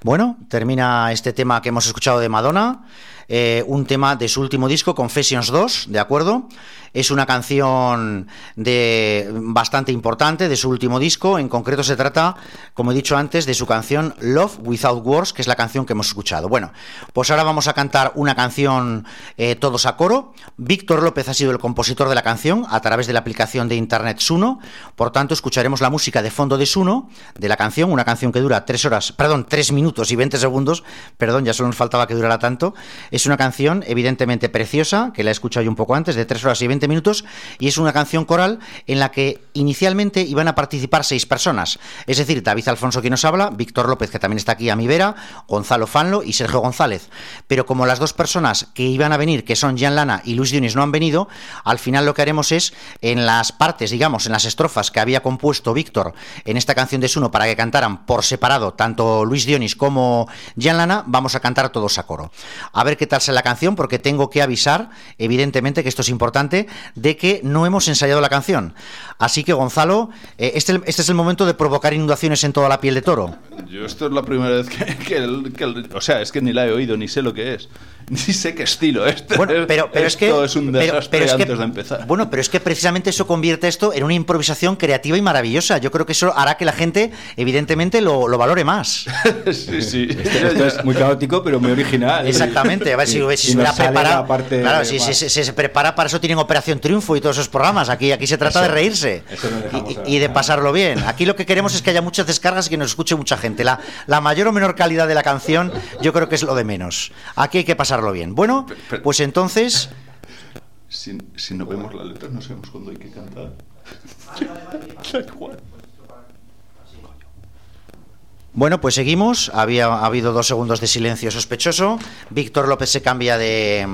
Bueno, termina este tema que hemos escuchado de Madonna, un tema de su último disco, Confessions 2, ¿de acuerdo? Es una canción bastante importante de su último disco. En concreto se trata, como he dicho antes, de su canción Love Without Words, que es la canción que hemos escuchado. Bueno, pues ahora vamos a cantar una canción todos a coro. Víctor López ha sido el compositor de la canción a través de la aplicación de internet Suno. Por tanto, escucharemos la música de fondo de Suno, de la canción, una canción que dura 3 minutos y 20 segundos. Perdón, ya solo nos faltaba que durara tanto. Es una canción evidentemente preciosa, que la he escuchado yo un poco antes, de 3 horas y 20 minutos, y es una canción coral en la que inicialmente iban a participar 6 personas, es decir, David Alfonso, quien nos habla, Víctor López, que también está aquí a mi vera, Gonzalo Fanlo y Sergio González. Pero como las 2 personas que iban a venir, que son Jan Lana y Luis Dionis, no han venido, al final lo que haremos es, en las partes, digamos, en las estrofas que había compuesto Víctor en esta canción de Suno para que cantaran por separado tanto Luis Dionis como Jan Lana, vamos a cantar todos a coro. A ver qué tal sale la canción, porque tengo que avisar, evidentemente, que esto es importante, de que no hemos ensayado la canción. Así que, Gonzalo, este es el momento de provocar inundaciones en toda la piel de toro. Yo esto es la primera vez o sea, es que ni la he oído, ni sé lo que es. Ni sé qué estilo es. Bueno, pero es que esto es un desastre antes de empezar. Bueno, pero es que precisamente eso convierte esto en una improvisación creativa y maravillosa. Yo creo que eso hará que la gente, evidentemente, lo valore más. Sí. Esto es muy caótico, pero muy original. Exactamente. A ver si se hubiera preparado. Claro, si se prepara para eso, tienen Operación Triunfo y todos esos programas. Aquí se trata de reírse y de pasarlo bien. Aquí lo que queremos es que haya muchas descargas y que nos escuche mucha gente. La mayor o menor calidad de la canción, yo creo que es lo de menos. Aquí hay que pasarlo bien. Bueno, pues entonces, si no vemos la letra, no sabemos cuándo hay que cantar. Bueno, pues seguimos. Ha habido 2 segundos de silencio sospechoso. Víctor López se cambia de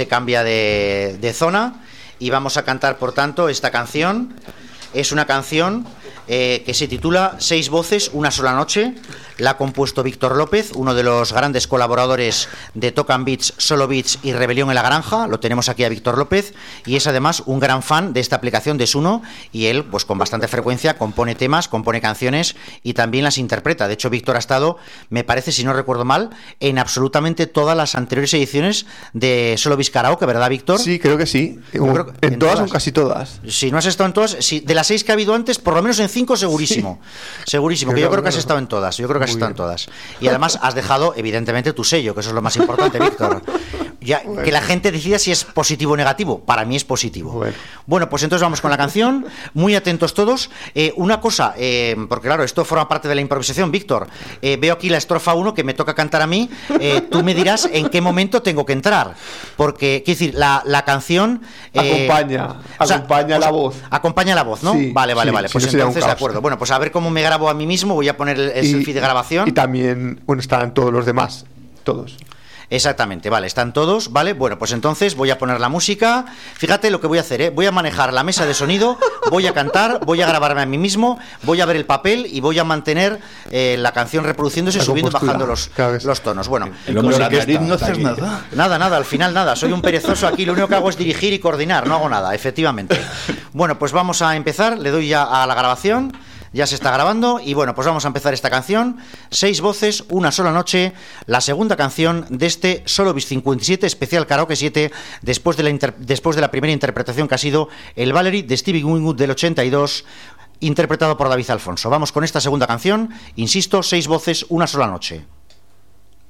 zona y vamos a cantar, por tanto, esta canción. Es una canción que se titula 6 voces, una sola noche. La ha compuesto Víctor López, uno de los grandes colaboradores de Tocan Beats, Solo Beats y Rebelión en la Granja. Lo tenemos aquí a Víctor López, y es además un gran fan de esta aplicación de Suno, y él, pues con bastante frecuencia, compone temas, compone canciones y también las interpreta. De hecho, Víctor ha estado, me parece, si no recuerdo mal, en absolutamente todas las anteriores ediciones de Solo Beats Karaoke, ¿verdad, Víctor? Sí, creo que sí. En todas o casi todas. Si no has estado en todas, de las 6 que ha habido antes, por lo menos en 5 segurísimo. Sí. Segurísimo, que yo creo que has estado en todas. Yo creo que has estado en todas. Y además has dejado, evidentemente, tu sello, que eso es lo más importante, Víctor. Que la gente decida si es positivo o negativo. Para mí es positivo. Bueno, pues entonces vamos con la canción. Muy atentos todos. Una cosa, porque claro, esto forma parte de la improvisación, Víctor. Veo aquí la estrofa 1 que me toca cantar a mí. Tú me dirás en qué momento tengo que entrar. Porque, quiero decir, la canción... acompaña la voz. Acompaña la voz, ¿no? Sí, vale. Pues sí, entonces, de acuerdo. Bueno, pues a ver cómo me grabo a mí mismo. Voy a poner el selfie de grabación. Y también, están todos los demás. Todos. Exactamente, vale, están todos, ¿vale? Bueno, pues entonces voy a poner la música. Fíjate lo que voy a hacer, ¿eh? Voy a manejar la mesa de sonido, voy a cantar, voy a grabarme a mí mismo, voy a ver el papel y voy a mantener la canción reproduciéndose, subiendo y bajando los tonos. Bueno, no haces nada. Nada, al final nada, soy un perezoso aquí, lo único que hago es dirigir y coordinar, no hago nada, efectivamente. Bueno, pues vamos a empezar, le doy ya a la grabación. Ya se está grabando y bueno, pues vamos a empezar esta canción. 6 voces, una sola noche. La segunda canción de este Solo Beats 57 especial Karaoke 7, después de la primera interpretación que ha sido el Valerie de Stevie Winwood del 82, interpretado por David Alfonso. Vamos con esta segunda canción. Insisto, 6 voces, una sola noche.